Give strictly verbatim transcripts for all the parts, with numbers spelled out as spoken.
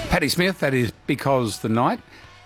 Paddy Smith, that is Because the Night.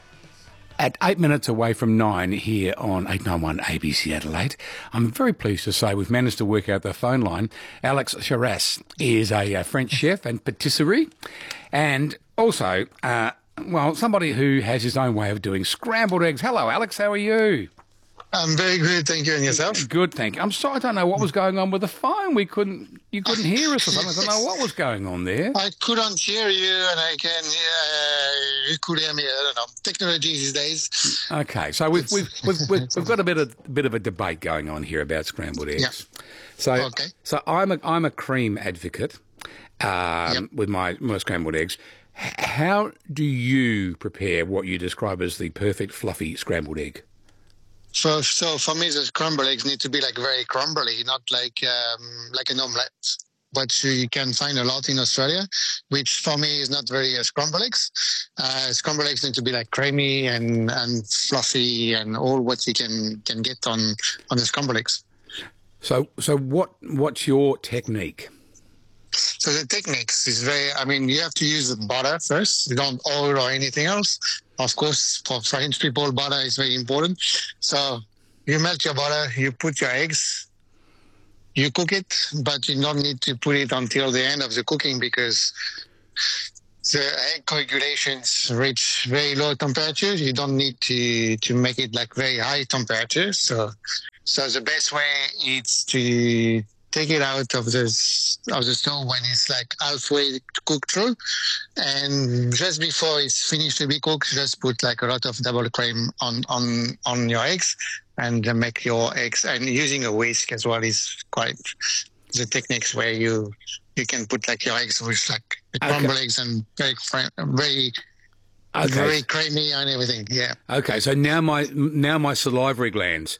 At eight minutes away from nine here on eight ninety-one A B C Adelaide, I'm very pleased to say we've managed to work out the phone line. Alex Charras is a, a French chef and patisserie, and also, uh, well, somebody who has his own way of doing scrambled eggs. Hello, Alex. How are you? I'm very good, thank you. And yourself? Good, thank you. I'm sorry, I don't know what was going on with the phone. We couldn't, you couldn't hear us or something. I don't know what was going on there. I couldn't hear you, and I can. Uh, you could hear me. I don't know. Technology these days. Okay, so we've we've we've, we've, we've got a bit of bit of a debate going on here about scrambled eggs. Yeah. So Okay. so I'm a I'm a cream advocate um, Yep. with my my scrambled eggs. H- How do you prepare what you describe as the perfect fluffy scrambled egg? So, so for me, the scrambled eggs need to be like very crumbly, not like um, like an omelette. But you can find a lot in Australia, which for me is not very uh, scrambled eggs. Uh, scrambled eggs need to be like creamy and, and fluffy and all what you can, can get on, on the scrambled eggs. So so what what's your technique? So the techniques is very, I mean, you have to use the butter first. You don't oil or anything else. Of course, for French people, butter is very important. So you melt your butter, you put your eggs, you cook it, but you don't need to put it until the end of the cooking because the egg coagulations reach very low temperatures. You don't need to, to make it like very high temperatures. So, so the best way is to take it out of the of the stove when it's like halfway cooked through, and just before it's finished to be cooked, just put like a lot of double cream on on on your eggs, and then make your eggs. And using a whisk as well is quite the techniques where you you can put like your eggs with like crumble Okay. eggs and very fr- very Okay. very creamy and everything. Yeah. Okay, so now my now my salivary glands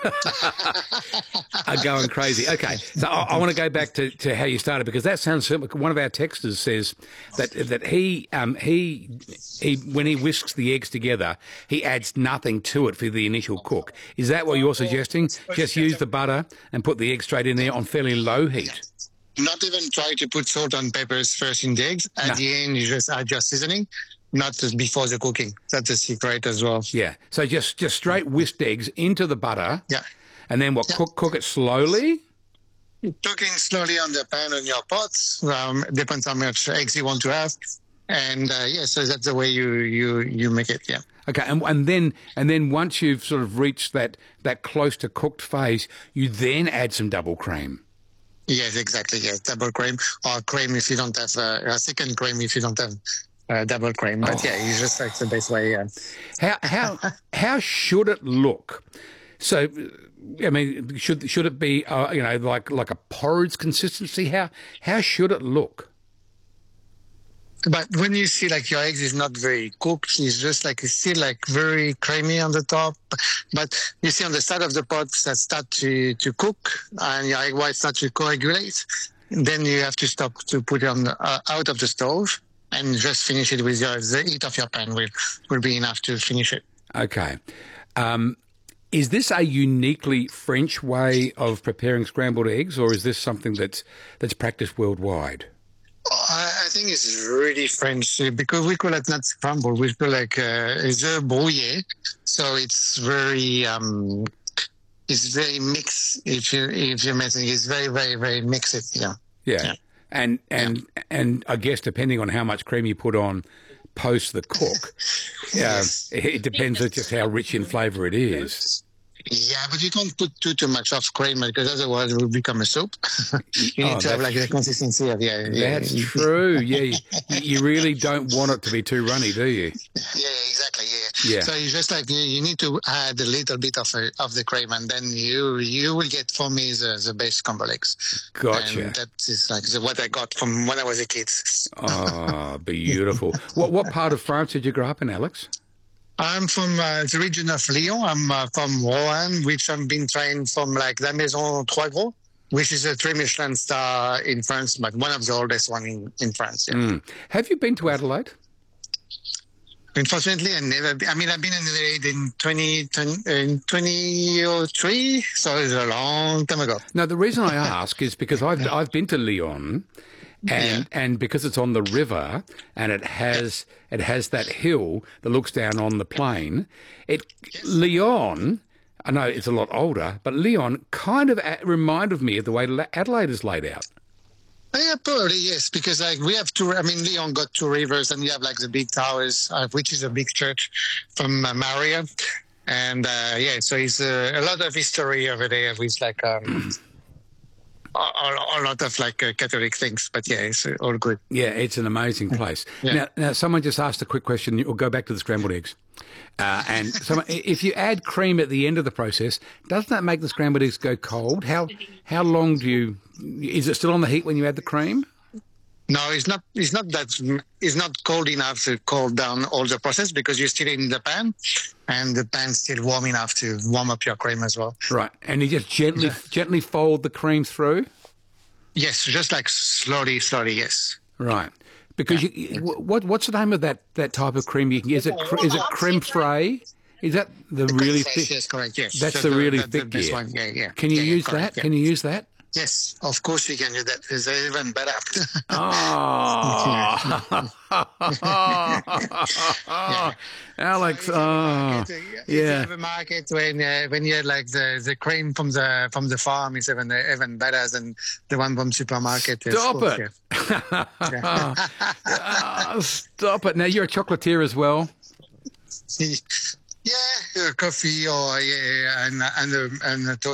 are going crazy. Okay, so I, I want to go back to, to how you started because that sounds similar. One of our texters says that that he um he he when he whisks the eggs together, he adds nothing to it for the initial cook. Is that what you're suggesting? Just use the butter and put the egg straight in there on fairly low heat. Not even try to put salt and peppers first in the eggs. At No. the end, you just add your seasoning, not just before the cooking. That's a secret as well. Yeah. So just just straight whisked eggs into the butter, Yeah. and then what? Yeah. Cook cook it slowly. Cooking slowly on the pan on your pots. Um, depends how much eggs you want to have. And uh, yeah, so that's the way you, you, you make it. Yeah. Okay, and, and then and then once you've sort of reached that, that close to cooked phase, you then add some double cream. Yes, exactly. Yes, double cream or cream if you don't have uh, a second cream if you don't have uh, double cream. But Oh. yeah, it's just like the best way. Yeah. How how how should it look? So, I mean, should should it be uh, you know like like a porridge consistency? How how should it look? But when you see like your eggs is not very cooked, it's just like it's still like very creamy on the top. But you see on the side of the pot that start to, to cook and your egg whites start to coagulate. Then you have to stop to put it on the, uh, out of the stove and just finish it with your the heat of your pan will will be enough to finish it. Okay. Um, is this a uniquely French way of preparing scrambled eggs, or is this something that's that's practiced worldwide? I, I think it's really French uh, because we call it not scrambled. We call like uh, it's a brouillé, so it's very um, it's very mixed. If you if you're messing, it's very very very mixed. Yeah. Yeah. Yeah. And and and I guess depending on how much cream you put on post the cook, uh, Yes. it, it depends on just how rich in flavour it is. Yeah, but you can't put too too much of cream because otherwise it will become a soup. you need Oh, to have like the that's- consistency of yeah. yeah. That's true. Yeah, you, you really don't want it to be too runny, do you? Yeah, exactly. Yeah. Yeah. So you just like you, you need to add a little bit of a, of the cream, and then you you will get for me the, the best scrambled eggs. Gotcha. And that is like the, what I got from when I was a kid. Oh, beautiful. What what part of France did you grow up in, Alex? I'm from uh, the region of Lyon. I'm uh, from Rouen, which I've been trained from like La Maison Trois Gros, which is a three Michelin star in France, but one of the oldest one in, in France. Yeah. Mm. Have you been to Adelaide? Unfortunately, I never. Been, I mean, I've been in Adelaide in twenty, in twenty oh three, so it's a long time ago. No, the reason I ask is because I've I've been to Lyon, and and because it's on the river and it has it has that hill that looks down on the plain, it Leon. I know it's a lot older, but Leon kind of a- reminded me of the way La- Adelaide is laid out. Yeah, probably yes, because like we have two. I mean, Leon got two rivers, and you have like the big towers, uh, which is a big church from uh, Maria, and uh, yeah, so it's uh, a lot of history over there with like um, a, a, a lot of like uh, Catholic things. But yeah, it's uh, all good. Yeah, it's an amazing place. Yeah. Now, now, someone just asked a quick question. We'll go back to the scrambled eggs. Uh, and so, if you add cream at the end of the process, doesn't that make the scrambled eggs go cold? How how long do you? Is it still on the heat when you add the cream? No, it's not. It's not that. It's not cold enough to cool down all the process because you're still in the pan, and the pan's still warm enough to warm up your cream as well. Right, and you just gently Yeah. gently fold the cream through. Yes, just like slowly, slowly. Yes. Right, because you, you- what what's the name of that, that type of cream you can get? Is it cr- is it creme fraiche? Is that the really thick? Yes, correct. Yes, That's the really the, thick best gear. one. Yeah, yeah. Can you Yeah, yeah, use correct, that? yeah. Can you use that? Yes, of course you can do that. It's even better. Oh, Alex. Oh, If you yeah. have a market when uh, when you like the, the cream from the from the farm is even even better than the one from supermarket. Yes, Stop of course, it. Ah, stop it. Now, you're a chocolatier as well. Yeah, yeah, uh, coffee or yeah, and and uh, and uh, to-